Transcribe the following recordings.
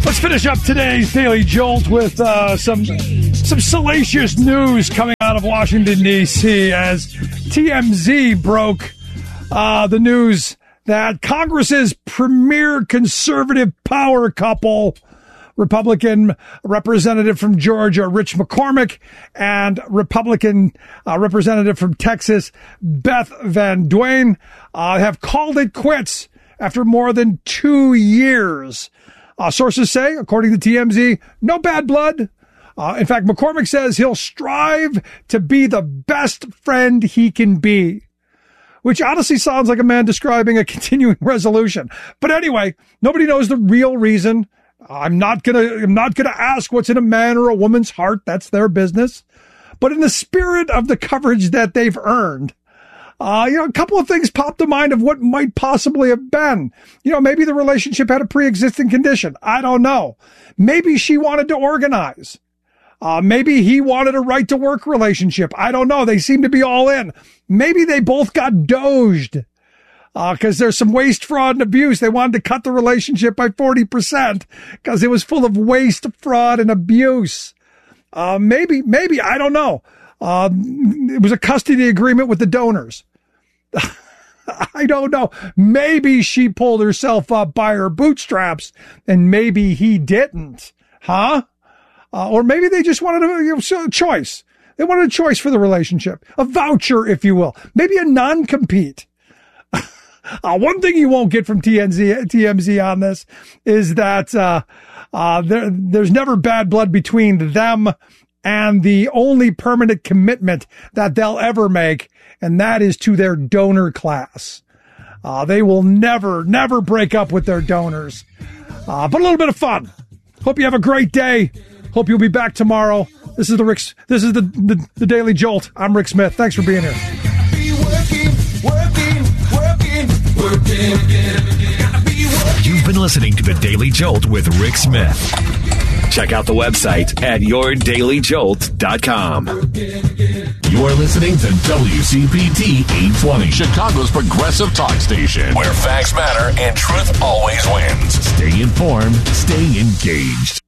Let's finish up today's Daily Jolt with some salacious news coming out of Washington, D.C. as TMZ broke the news that Congress's premier conservative power couple, Republican representative from Georgia, Rich McCormick, and Republican representative from Texas, Beth Van Duyne, have called it quits after more than 2 years. Sources say, according to TMZ, no bad blood. In fact, McCormick says he'll strive to be the best friend he can be, which honestly sounds like a man describing a continuing resolution. But anyway, nobody knows the real reason. I'm not gonna ask what's in a man or a woman's heart. That's their business. But in the spirit of the coverage that they've earned, a couple of things popped to mind of what might possibly have been. Maybe the relationship had a pre-existing condition. I don't know. Maybe she wanted to organize. Maybe he wanted a right-to-work relationship. I don't know. They seem to be all in. Maybe they both got doged because there's some waste, fraud, and abuse. They wanted to cut the relationship by 40% because it was full of waste, fraud, and abuse. Maybe, I don't know. It was a custody agreement with the donors. I don't know. Maybe she pulled herself up by her bootstraps and maybe he didn't. Or maybe they just wanted a choice. They wanted a choice for the relationship, a voucher, if you will, maybe a non-compete. One thing you won't get from TMZ on this is that there's never bad blood between them and the only permanent commitment that they'll ever make, and that is to their donor class. They will never break up with their donors. But a little bit of fun. Hope you have a great day. Hope you'll be back tomorrow. This is the Daily Jolt. I'm Rick Smith. Thanks for being here. You've been listening to the Daily Jolt with Rick Smith. Check out the website at yourdailyjolt.com. You're listening to WCPT 820, Chicago's progressive talk station, where facts matter and truth always wins. Stay informed, stay engaged.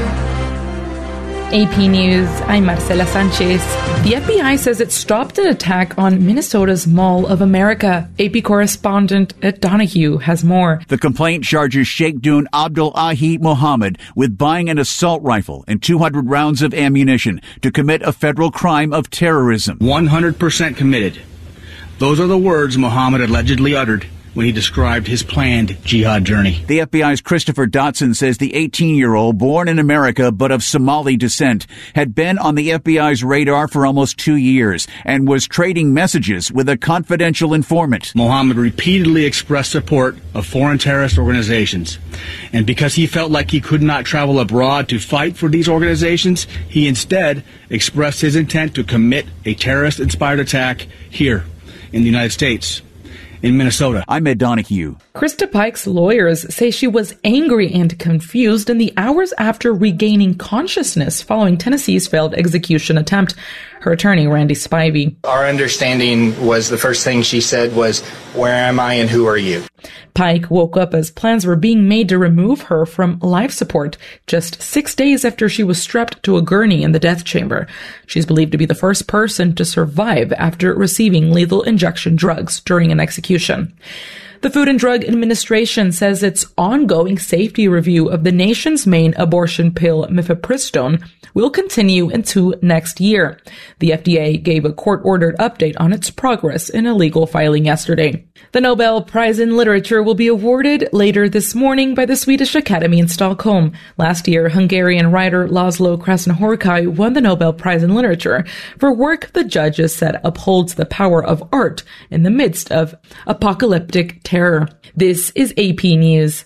AP News, I'm Marcela Sanchez. The FBI says it stopped an attack on Minnesota's Mall of America. AP correspondent Ed Donahue has more. The complaint charges Sheikh Dun Abdul-Ahi Mohammed with buying an assault rifle and 200 rounds of ammunition to commit a federal crime of terrorism. 100% committed. Those are the words Mohammed allegedly uttered when he described his planned jihad journey. The FBI's Christopher Dotson says the 18-year-old, born in America but of Somali descent, had been on the FBI's radar for almost 2 years and was trading messages with a confidential informant. Mohammed repeatedly expressed support of foreign terrorist organizations. And because he felt like he could not travel abroad to fight for these organizations, he instead expressed his intent to commit a terrorist-inspired attack here in the United States. In Minnesota. I'm Ed Donahue. Krista Pike's lawyers say she was angry and confused in the hours after regaining consciousness following Tennessee's failed execution attempt. Her attorney, Randy Spivey. Our understanding was the first thing she said was, "Where am I and who are you?" Pike woke up as plans were being made to remove her from life support just 6 days after she was strapped to a gurney in the death chamber. She's believed to be the first person to survive after receiving lethal injection drugs during an execution. The Food and Drug Administration says its ongoing safety review of the nation's main abortion pill, mifepristone, will continue into next year. The FDA gave a court-ordered update on its progress in a legal filing yesterday. The Nobel Prize in Literature will be awarded later this morning by the Swedish Academy in Stockholm. Last year, Hungarian writer Laszlo Krasznahorkai won the Nobel Prize in Literature for work the judges said upholds the power of art in the midst of apocalyptic terror. This is AP News.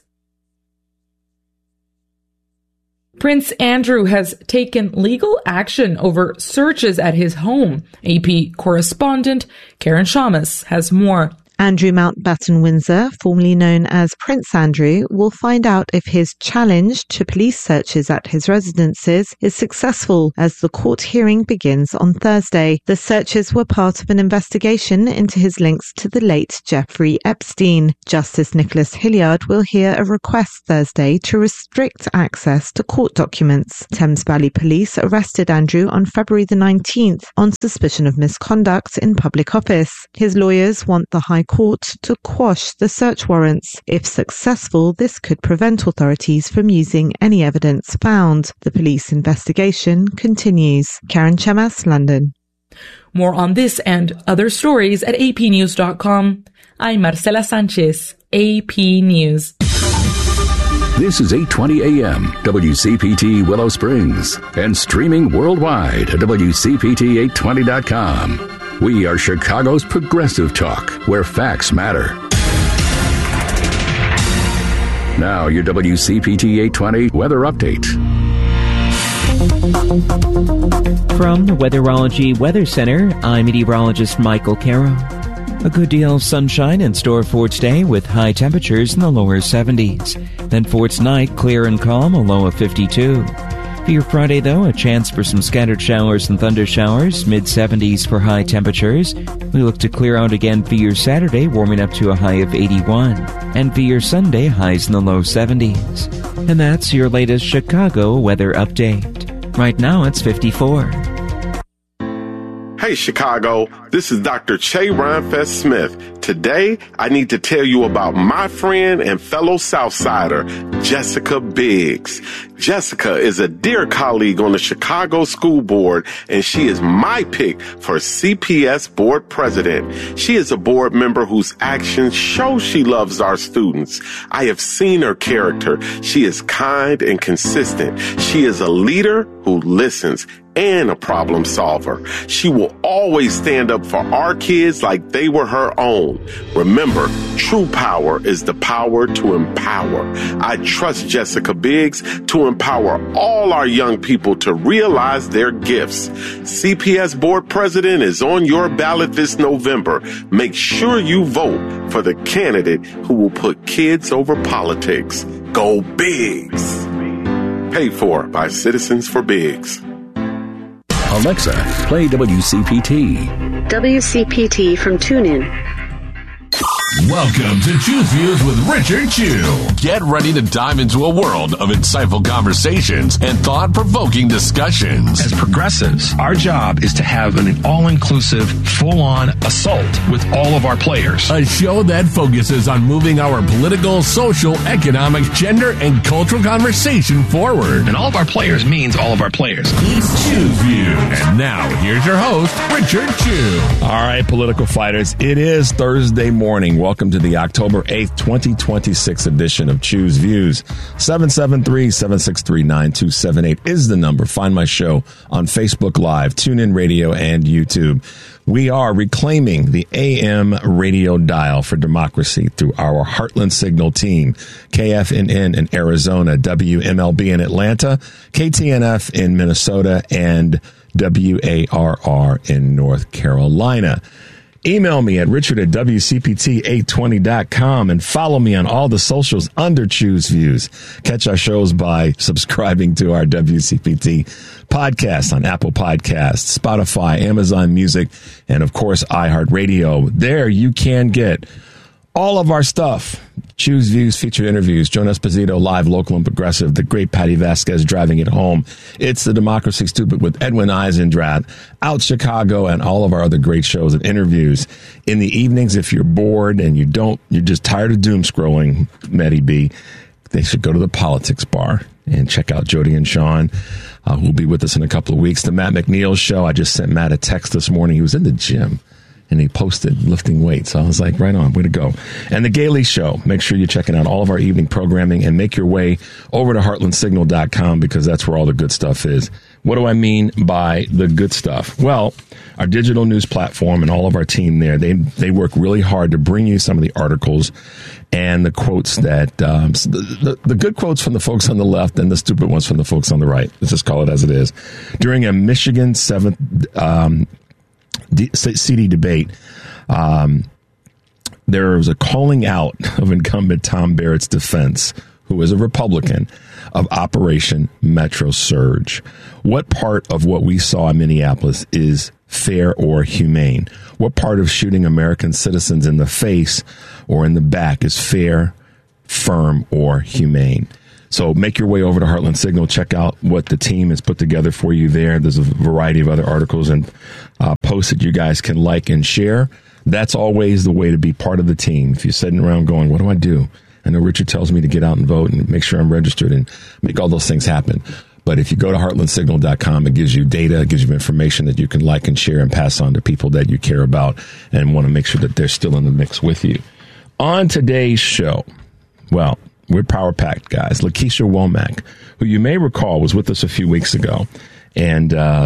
Prince Andrew has taken legal action over searches at his home. AP correspondent Karen Shamas has more. Andrew Mountbatten-Windsor, formerly known as Prince Andrew, will find out if his challenge to police searches at his residences is successful as the court hearing begins on Thursday. The searches were part of an investigation into his links to the late Jeffrey Epstein. Justice Nicholas Hilliard will hear a request Thursday to restrict access to court documents. Thames Valley Police arrested Andrew on February the 19th on suspicion of misconduct in public office. His lawyers want the High Court to quash the search warrants. If successful, this could prevent authorities from using any evidence found. The police investigation continues. Karen Chemas, London. More on this and other stories at apnews.com. I'm Marcela Sanchez, AP News. This is 820 AM, WCPT Willow Springs, and streaming worldwide at WCPT820.com. We are Chicago's progressive talk, where facts matter. Now, your WCPT 820 weather update. From the Weatherology Weather Center, I'm meteorologist Michael Caro. A good deal of sunshine in store for today with high temperatures in the lower 70s. Then for tonight, clear and calm, a low of 52. For your Friday, though, a chance for some scattered showers and thunder showers, mid-70s for high temperatures. We look to clear out again for your Saturday, warming up to a high of 81. And for your Sunday, highs in the low 70s. And that's your latest Chicago weather update. Right now, it's 54. Hey, Chicago, this is Dr. Che Rhinefest Smith. Today, I need to tell you about my friend and fellow Southsider, Jessica Biggs. Jessica is a dear colleague on the Chicago School Board, and she is my pick for CPS Board President. She is a board member whose actions show she loves our students. I have seen her character. She is kind and consistent. She is a leader who listens and a problem solver. She will always stand up for our kids like they were her own. Remember, true power is the power to empower. I trust Jessica Biggs to empower all our young people to realize their gifts. CPS Board President is on your ballot this November. Make sure you vote for the candidate who will put kids over politics. Go Biggs. Paid for by Citizens for Biggs. Alexa, play WCPT. WCPT from TuneIn. Welcome to Choose Views with Richard Chew. Get ready to dive into a world of insightful conversations and thought-provoking discussions. As progressives, our job is to have an all-inclusive, full-on assault with all of our players. A show that focuses on moving our political, social, economic, gender, and cultural conversation forward. And all of our players means all of our players. It's Choose Views. And now, here's your host, Richard Chew. All right, political fighters, it is Thursday morning. Welcome to the October 8th, 2026 edition of Choose Views. 773-763-9278 is the number. Find my show on Facebook Live, TuneIn Radio, and YouTube. We are reclaiming the AM radio dial for democracy through our Heartland Signal team. KFNN in Arizona, WMLB in Atlanta, KTNF in Minnesota, and WARR in North Carolina. Email me at richard@wcpt820.com and follow me on all the socials under Choose Views. Catch our shows by subscribing to our WCPT podcast on Apple Podcasts, Spotify, Amazon Music, and of course, iHeartRadio. There you can get all of our stuff. Choose Views, featured interviews, Joan Esposito, live, local, and progressive, the great Patty Vasquez driving it home. It's The Democracy Stupid with Edwin Eisendrath, Out Chicago, and all of our other great shows and interviews. In the evenings, if you're bored and you're just tired of doom scrolling, Maddie B, they should go to the Politics Bar and check out Jody and Sean, who'll be with us in a couple of weeks. The Matt McNeil Show, I just sent Matt a text this morning. He was in the gym. And he posted lifting weights. So I was like, right on, way to go. And The Gailey Show. Make sure you're checking out all of our evening programming and make your way over to heartlandsignal.com because that's where all the good stuff is. What do I mean by the good stuff? Well, our digital news platform and all of our team there, they work really hard to bring you some of the articles and the quotes that, the good quotes from the folks on the left and the stupid ones from the folks on the right. Let's just call it as it is. During a Michigan 7th, CD debate, there was a calling out of incumbent Tom Barrett's defense, who is a Republican, of Operation Metro Surge. What part of what we saw in Minneapolis is fair or humane? What part of shooting American citizens in the face or in the back is fair, firm, or humane? So make your way over to Heartland Signal. Check out what the team has put together for you there. There's a variety of other articles and posts that you guys can like and share. That's always the way to be part of the team. If you're sitting around going, what do I do? I know Richard tells me to get out and vote and make sure I'm registered and make all those things happen. But if you go to heartlandsignal.com, it gives you data, it gives you information that you can like and share and pass on to people that you care about and want to make sure that they're still in the mix with you. On today's show, well, we're power-packed, guys. Lakeisha Womack, who you may recall was with us a few weeks ago, and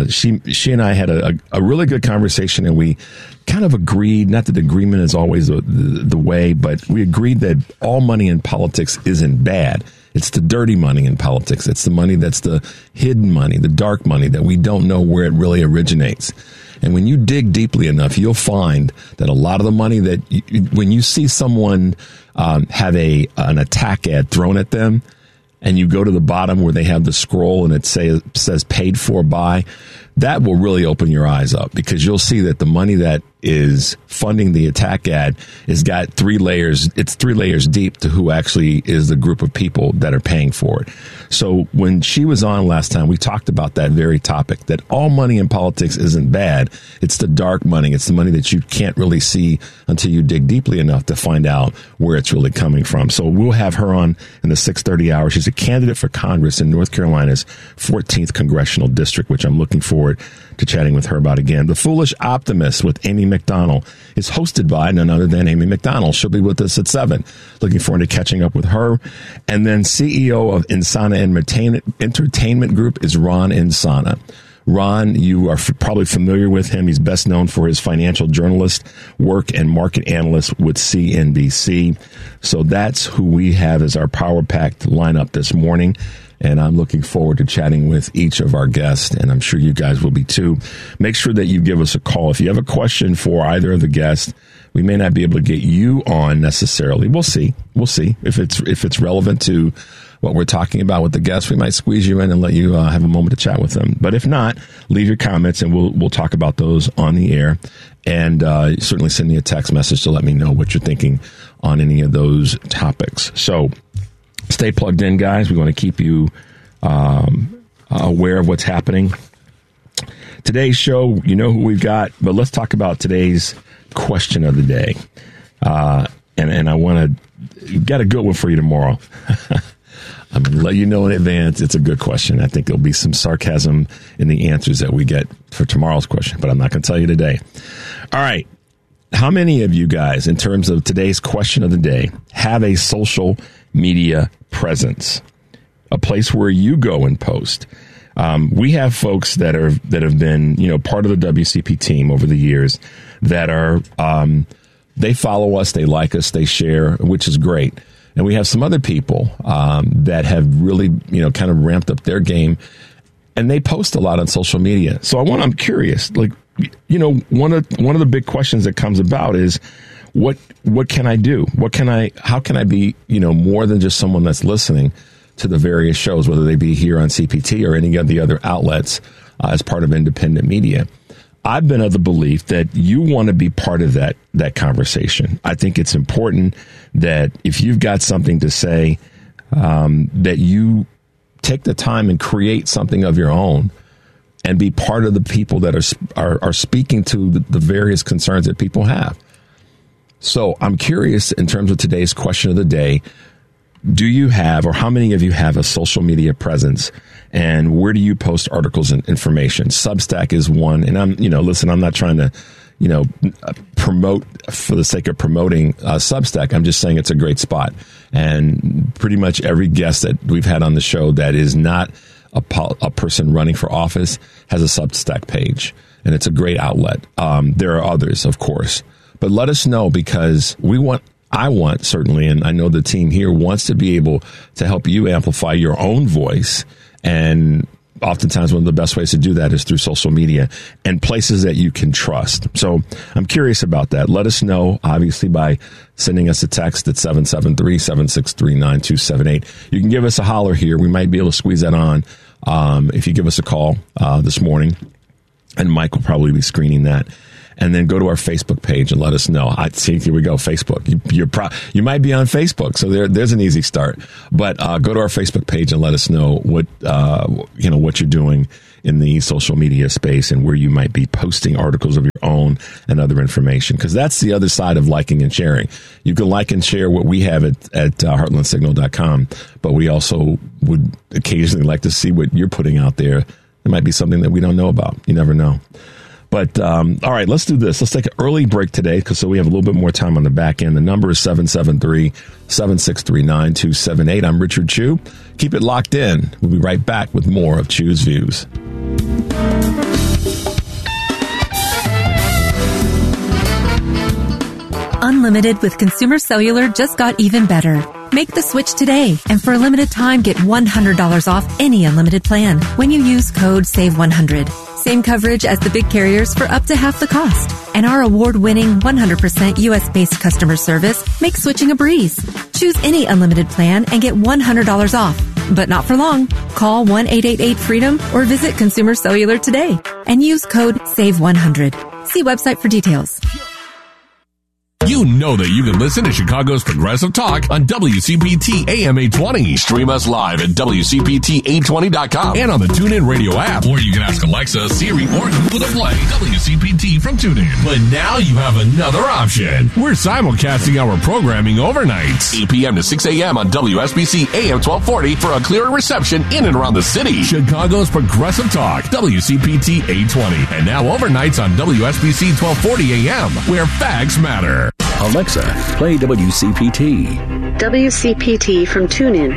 she and I had a really good conversation, and we kind of agreed, not that agreement is always the way, but we agreed that all money in politics isn't bad. It's the dirty money in politics. It's the money that's the hidden money, the dark money that we don't know where it really originates. And when you dig deeply enough, you'll find that a lot of the money that when you see someone have an attack ad thrown at them, and you go to the bottom where they have the scroll and it says paid for by, that will really open your eyes up, because you'll see that the money that is funding the attack ad has got 3 layers. It's 3 layers deep to who actually is the group of people that are paying for it. So when she was on last time, we talked about that very topic, that all money in politics isn't bad. It's the dark money. It's the money that you can't really see until you dig deeply enough to find out where it's really coming from. So we'll have her on in the 6:30 hour. She's a candidate for Congress in North Carolina's 14th Congressional District, which I'm looking forward to chatting with her about again. The Foolish Optimist with Amy McDonald is hosted by none other than Amy McDonald. She'll be with us at 7. Looking forward to catching up with her. And then CEO of Insana Entertainment Group is Ron Insana. Ron, you are probably familiar with him. He's best known for his financial journalist work and market analyst with CNBC. So that's who we have as our power-packed lineup this morning. And I'm looking forward to chatting with each of our guests, and I'm sure you guys will be too. Make sure that you give us a call. If you have a question for either of the guests, we may not be able to get you on necessarily. We'll see. If it's relevant to what we're talking about with the guests, we might squeeze you in and let you have a moment to chat with them. But if not, leave your comments, and we'll talk about those on the air. And certainly send me a text message to let me know what you're thinking on any of those topics. So stay plugged in, guys. We want to keep you aware of what's happening. Today's show, you know who we've got, but let's talk about today's question of the day. And I want to got a good one for you tomorrow. I'm going to let you know in advance. It's a good question. I think there'll be some sarcasm in the answers that we get for tomorrow's question, but I'm not going to tell you today. All right. How many of you guys, in terms of today's question of the day, have a social media presence, a place where you go and post? We have folks that have been, part of the WCP team over the years that are, they follow us, they like us, they share, which is great. And we have some other people that have really, kind of ramped up their game, and they post a lot on social media. So I'm curious, one of the big questions that comes about is, what can I do? How can I be, more than just someone that's listening to the various shows, whether they be here on CPT or any of the other outlets as part of independent media? I've been of the belief that you want to be part of that conversation. I think it's important that if you've got something to say, that you take the time and create something of your own and be part of the people that are speaking to the various concerns that people have. So I'm curious, in terms of today's question of the day, do you have, or how many of you have, a social media presence, and where do you post articles and information? Substack is one, and I'm not trying to, promote for the sake of promoting Substack. I'm just saying it's a great spot, and pretty much every guest that we've had on the show that is not a person running for office has a Substack page, and it's a great outlet. There are others, of course, but let us know, because I want, certainly, and I know the team here wants to be able to help you amplify your own voice and oftentimes one of the best ways to do that is through social media and places that you can trust. So I'm curious about that. Let us know, obviously, by sending us a text at 773-763-9278. You can give us a holler here. We might be able to squeeze that on if you give us a call this morning. And Mike will probably be screening that. And then go to our Facebook page and let us know. See, here we go, Facebook. You might be on Facebook, so there's an easy start. But go to our Facebook page and let us know what what you're doing in the social media space and where you might be posting articles of your own and other information. Because that's the other side of liking and sharing. You can like and share what we have at heartlandsignal.com, but we also would occasionally like to see what you're putting out there. There might be something that we don't know about. You never know. But, all right, let's do this. Let's take an early break today so we have a little bit more time on the back end. The number is 773-763-9278. I'm Richard Chew. Keep it locked in. We'll be right back with more of Chew's Views. Unlimited with Consumer Cellular just got even better. Make the switch today, and for a limited time, get $100 off any unlimited plan when you use code SAVE100. Same coverage as the big carriers for up to half the cost. And our award-winning 100% U.S.-based customer service makes switching a breeze. Choose any unlimited plan and get $100 off. But not for long. Call 1-888-FREEDOM or visit Consumer Cellular today and use code SAVE100. See website for details. You know that you can listen to Chicago's Progressive Talk on WCPT AM 820. Stream us live at WCPT820.com and on the TuneIn Radio app. Or you can ask Alexa, Siri, or Google to play WCPT from TuneIn. But now you have another option. We're simulcasting our programming overnight. 8 p.m. to 6 a.m. on WSBC AM 1240 for a clearer reception in and around the city. Chicago's Progressive Talk, WCPT 820. And now overnights on WSBC 1240 AM, where facts matter. Alexa, play WCPT. WCPT from TuneIn.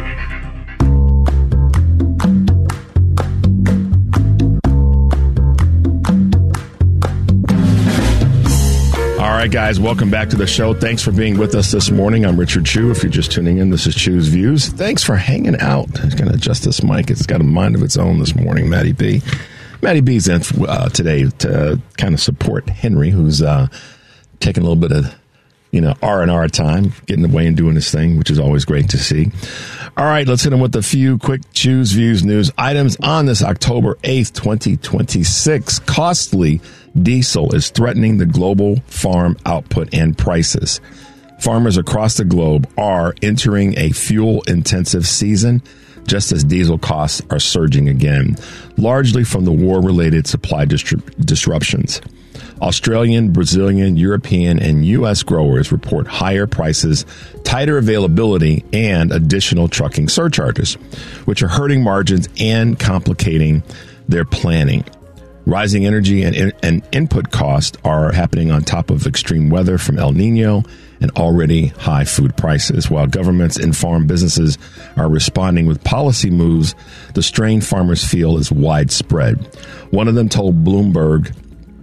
All right, guys, welcome back to the show. Thanks for being with us this morning. I'm Richard Chew. If you're just tuning in, this is Chew's Views. Thanks for hanging out. I'm going to adjust this mic. It's got a mind of its own this morning, Maddie B. Maddie B's in today to kind of support Henry, who's taking a little bit of R&R time, getting away and doing his thing, which is always great to see. All right, let's hit him with a few quick Chew's Views news items on this October 8th, 2026. Costly diesel is threatening the global farm output and prices. Farmers across the globe are entering a fuel-intensive season, just as diesel costs are surging again, largely from the war-related supply disruptions. Australian, Brazilian, European, and U.S. growers report higher prices, tighter availability, and additional trucking surcharges, which are hurting margins and complicating their planning. Rising energy and input costs are happening on top of extreme weather from El Nino and already high food prices. While governments and farm businesses are responding with policy moves, the strain farmers feel is widespread. One of them told Bloomberg's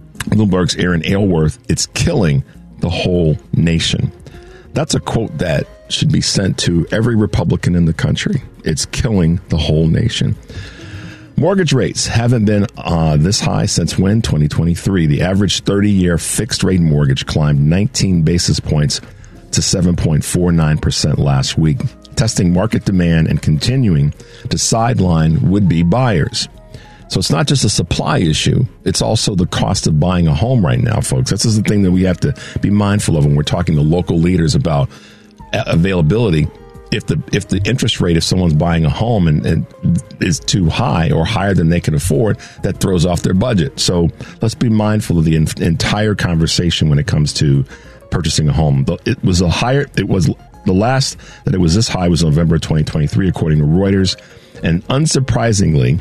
Aaron Aylworth, "It's killing the whole nation." That's a quote that should be sent to every Republican in the country. It's killing the whole nation. Mortgage rates haven't been this high since when? 2023. The average 30-year fixed-rate mortgage climbed 19 basis points to 7.49% last week, testing market demand and continuing to sideline would-be buyers. So it's not just a supply issue. It's also the cost of buying a home right now, folks. This is the thing that we have to be mindful of when we're talking to local leaders about availability. If the interest rate, if someone's buying a home and is too high or higher than they can afford, that throws off their budget. So let's be mindful of the entire conversation when it comes to purchasing a home. The last that it was this high was November 2023, according to Reuters. And unsurprisingly,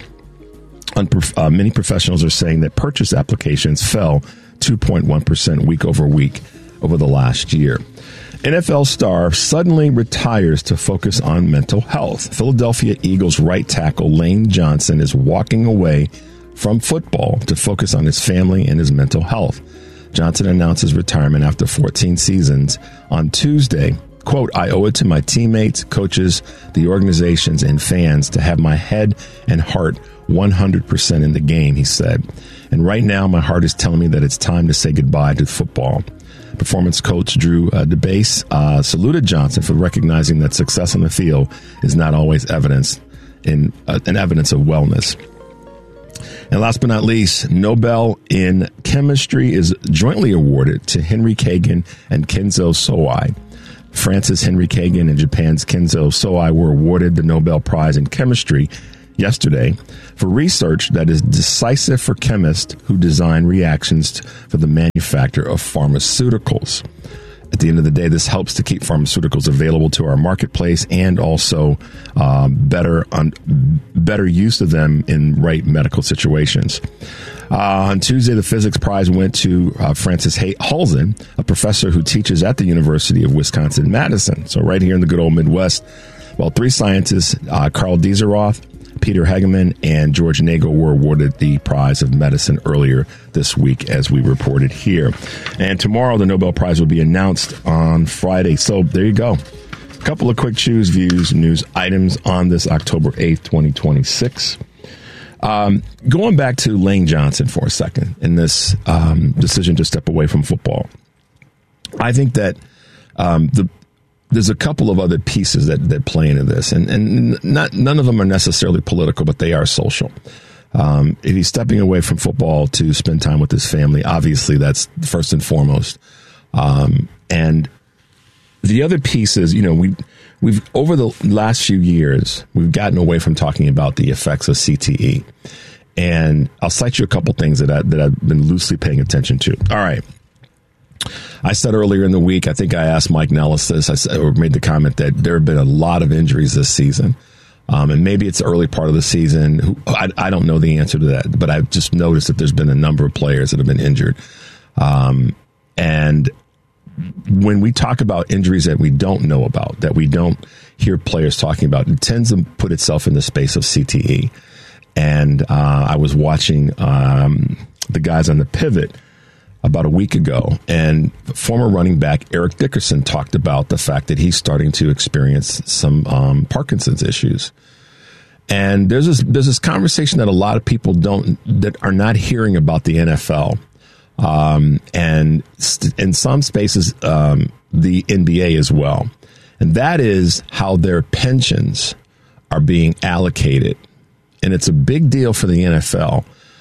many professionals are saying that purchase applications fell 2.1% week over week over the last year. NFL star suddenly retires to focus on mental health. Philadelphia Eagles right tackle Lane Johnson is walking away from football to focus on his family and his mental health. Johnson announced his retirement after 14 seasons on Tuesday Quote, I owe it to my teammates, coaches, the organizations, and fans to have my head and heart 100% in the game, he said. And right now, my heart is telling me that it's time to say goodbye to football. Performance coach Drew DeBase saluted Johnson for recognizing that success on the field is not always evidence of wellness. And last but not least, Nobel in Chemistry is jointly awarded to Henry Kagan and Kenzo Sowai. France's Henry Kagan and Japan's Kenzo Sowai were awarded the Nobel Prize in Chemistry yesterday for research that is decisive for chemists who design reactions for the manufacture of pharmaceuticals. At the end of the day, this helps to keep pharmaceuticals available to our marketplace and also better use of them in right medical situations. On Tuesday, the physics prize went to Francis Halzen, a professor who teaches at the University of Wisconsin-Madison. So right here in the good old Midwest. Well, three scientists, Carl Dieseroth, Peter Hageman, and George Nagel were awarded the prize of medicine earlier this week, as we reported here. And tomorrow, the Nobel Prize will be announced on Friday. So there you go. A couple of quick Choose Views news items on this October 8th, 2026. Going back to Lane Johnson for a second in this decision to step away from football. I think that there's a couple of other pieces that play into this, and none of them are necessarily political, but they are social. If he's stepping away from football to spend time with his family, obviously that's first and foremost. And the other piece is, we've over the last few years, we've gotten away from talking about the effects of CTE. And I'll cite you a couple things that I've been loosely paying attention to. All right. I said earlier in the week, I think I asked Mike Nellis this, or made the comment that there have been a lot of injuries this season. And maybe it's the early part of the season. I don't know the answer to that, but I've just noticed that there's been a number of players that have been injured. And when we talk about injuries that we don't know about, that we don't hear players talking about, it tends to put itself in the space of CTE. And I was watching the guys on the Pivot about a week ago, and former running back Eric Dickerson talked about the fact that he's starting to experience some Parkinson's issues. And there's this conversation that a lot of people that are not hearing about the NFL, and in some spaces the NBA as well, and that is how their pensions are being allocated, and it's a big deal for the NFL.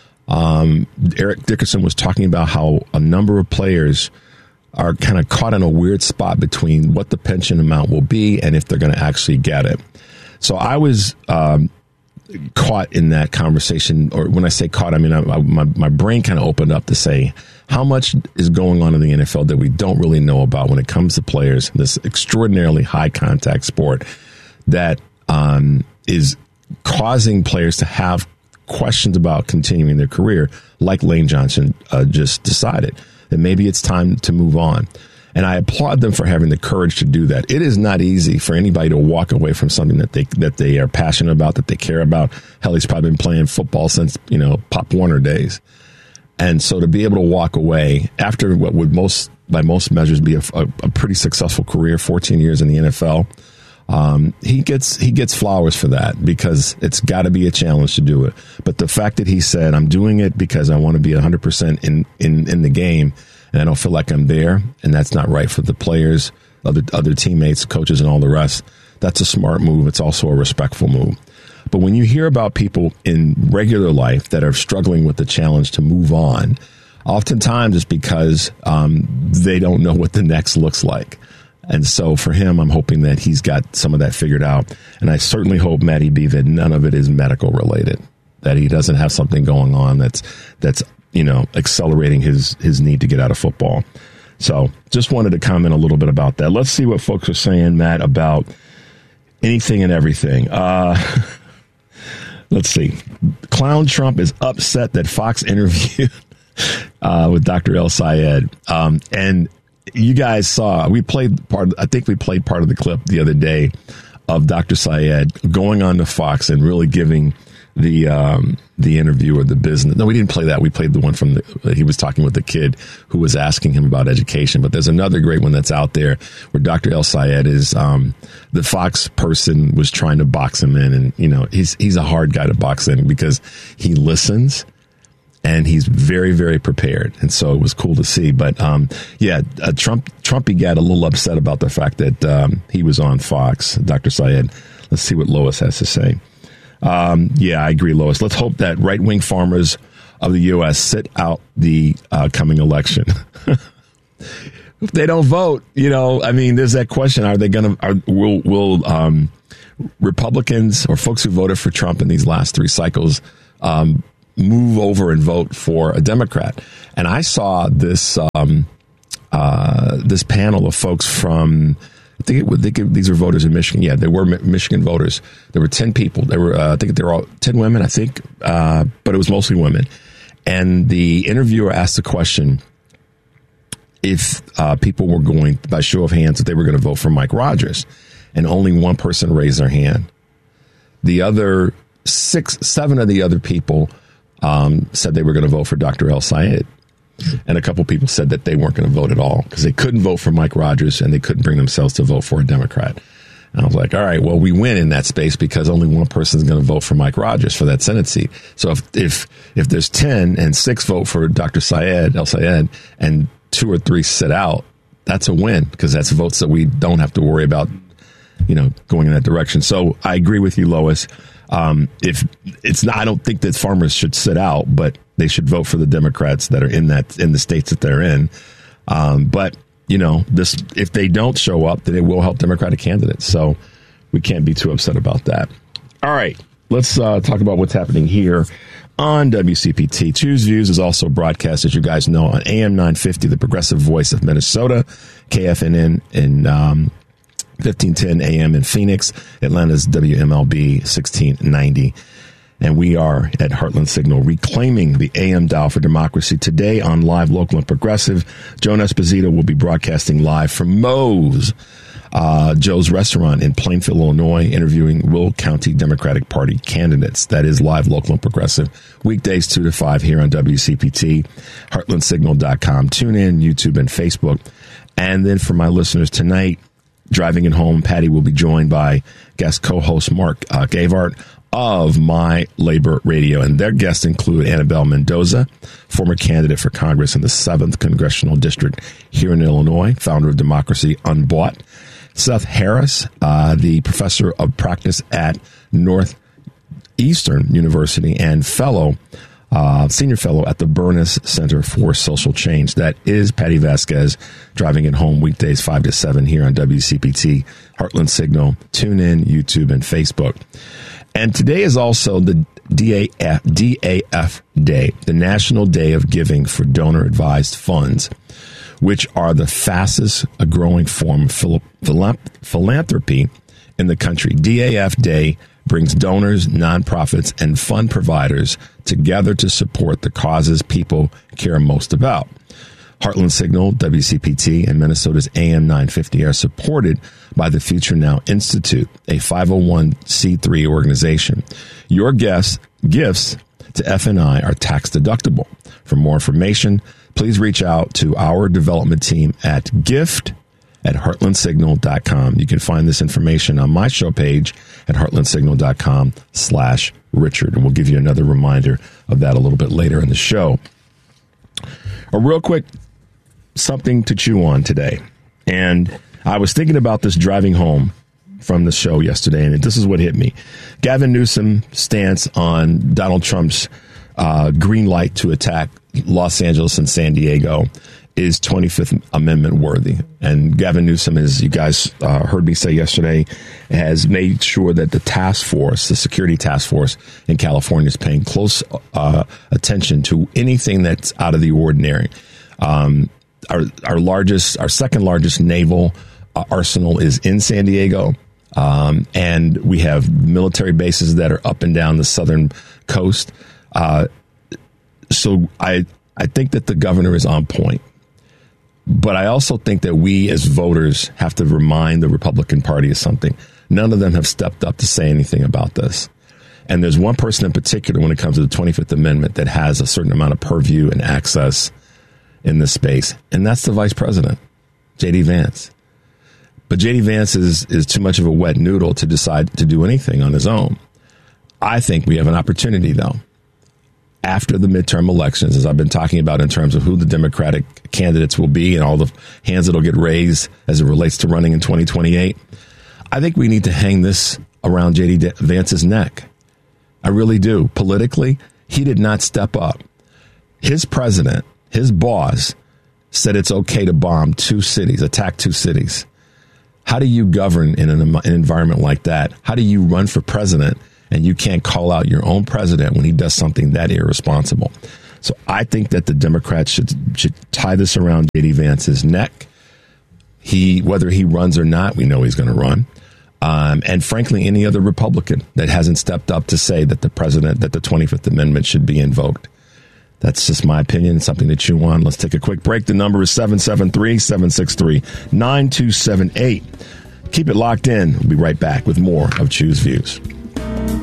Eric Dickerson was talking about how a number of players are kind of caught in a weird spot between what the pension amount will be and if they're going to actually get it. So I was caught in that conversation, or when I say caught, I mean my brain kind of opened up to say how much is going on in the NFL that we don't really know about when it comes to players, this extraordinarily high contact sport that is causing players to have questions about continuing their career, like Lane Johnson just decided that maybe it's time to move on. And I applaud them for having the courage to do that. It is not easy for anybody to walk away from something that they are passionate about, that they care about. Hell, he's probably been playing football since, Pop Warner days. And so to be able to walk away after what would by most measures be a pretty successful career, 14 years in the NFL, he gets flowers for that, because it's got to be a challenge to do it. But the fact that he said, I'm doing it because I want to be 100% in the game, and I don't feel like I'm there, and that's not right for the players, other teammates, coaches, and all the rest, that's a smart move. It's also a respectful move. But when you hear about people in regular life that are struggling with the challenge to move on, oftentimes it's because they don't know what the next looks like. And so for him, I'm hoping that he's got some of that figured out. And I certainly hope, Matty B, that none of it is medical related, that he doesn't have something going on that's accelerating his need to get out of football. So just wanted to comment a little bit about that. Let's see what folks are saying, Matt, about anything and everything. Let's see. Clown Trump is upset that Fox interviewed with Dr. El Sayed. And you guys saw, we played part of the clip the other day of Dr. Sayed going on to Fox and really giving the interview or the business. No, we didn't play that. We played the one from he was talking with the kid who was asking him about education. But there's another great one that's out there where Dr. El Sayed is, the Fox person was trying to box him in. And, you know, he's a hard guy to box in because he listens and he's very, very prepared. And so it was cool to see. But, Trumpy got a little upset about the fact that he was on Fox, Dr. Sayed. Let's see what Lois has to say. I agree, Lois. Let's hope that right-wing farmers of the U.S. sit out the coming election. If they don't vote, you know, I mean, there's that question: are they going to? Will Republicans or folks who voted for Trump in these last 3 cycles move over and vote for a Democrat? And I saw this this panel of folks from. These are voters in Michigan. Yeah, they were Michigan voters. There were 10 people. There were, I think there were all 10 women, I think, but it was mostly women. And the interviewer asked the question if people were going, by show of hands, that they were going to vote for Mike Rogers. And only one person raised their hand. The other 7 of the other people said they were going to vote for Dr. El Sayed. And a couple people said that they weren't going to vote at all because they couldn't vote for Mike Rogers and they couldn't bring themselves to vote for a Democrat. And I was like, all right, well, we win in that space because only one person is going to vote for Mike Rogers for that Senate seat. So if there's 10 and 6 vote for Dr. El Sayed, and 2 or 3 sit out, that's a win because that's votes that we don't have to worry about, you know, going in that direction. So I agree with you, Lois. If it's not, I don't think that farmers should sit out, but they should vote for the Democrats that are in the states that they're in. But you know, if they don't show up, then it will help Democratic candidates. So we can't be too upset about that. All right, let's talk about what's happening here on WCPT. Choose Views is also broadcast, as you guys know, on AM 950, the progressive voice of Minnesota, KFNN in 1510 AM in Phoenix, Atlanta's WMLB 1690. And we are at Heartland Signal, reclaiming the AM dial for democracy. Today on Live, Local, and Progressive, Joan Esposito will be broadcasting live from Moe's, Joe's Restaurant in Plainfield, Illinois, interviewing Will County Democratic Party candidates. That is Live, Local, and Progressive, weekdays 2 to 5 here on WCPT, heartlandsignal.com. Tune in, YouTube, and Facebook. And then for my listeners tonight, driving it home, Patty will be joined by guest co-host Mark Gavart of My Labor Radio. And their guests include Annabelle Mendoza, former candidate for Congress in the 7th Congressional District here in Illinois, founder of Democracy Unbought. Seth Harris, the professor of practice at Northeastern University and senior fellow at the Burness Center for Social Change. That is Patty Vasquez, driving it home weekdays 5 to 7 here on WCPT, Heartland Signal, TuneIn, YouTube, and Facebook. And today is also the DAF Day, the National Day of Giving for Donor-Advised Funds, which are the fastest growing form of philanthropy in the country. DAF Day brings donors, nonprofits, and fund providers together to support the causes people care most about. Heartland Signal, WCPT, and Minnesota's AM 950 are supported by the Future Now Institute, a 501c3 organization. Your gifts to FNI are tax deductible. For more information, please reach out to our development team at gift@heartlandsignal.com. You can find this information on my show page at heartlandsignal.com/Richard. And we'll give you another reminder of that a little bit later in the show. A real quick something to chew on today. And I was thinking about this driving home from the show yesterday, and this is what hit me. Gavin Newsom's stance on Donald Trump's green light to attack Los Angeles and San Diego is 25th Amendment worthy. And Gavin Newsom, as you guys heard me say yesterday, has made sure that the task force, the security task force in California, is paying close attention to anything that's out of the ordinary. Our second largest naval arsenal is in San Diego. And we have military bases that are up and down the southern coast. So I think that the governor is on point. But I also think that we as voters have to remind the Republican Party of something. None of them have stepped up to say anything about this. And there's one person in particular when it comes to the 25th Amendment that has a certain amount of purview and access in this space, and that's the vice president, J.D. Vance. But J.D. Vance is too much of a wet noodle to decide to do anything on his own. I think we have an opportunity, though, after the midterm elections, as I've been talking about in terms of who the Democratic candidates will be and all the hands that will get raised as it relates to running in 2028. I think we need to hang this around J.D. Vance's neck. I really do. Politically, he did not step up. His president, his boss, said it's okay to bomb 2 cities, attack 2 cities. How do you govern in an environment like that? How do you run for president and you can't call out your own president when he does something that irresponsible? So I think that the Democrats should tie this around J.D. Vance's neck. Whether he runs or not, we know he's going to run. And frankly, any other Republican that hasn't stepped up to say that the 25th Amendment should be invoked. That's just my opinion. It's something to chew on. Let's take a quick break. The number is 773-763-9278. Keep it locked in. We'll be right back with more of Choose Views.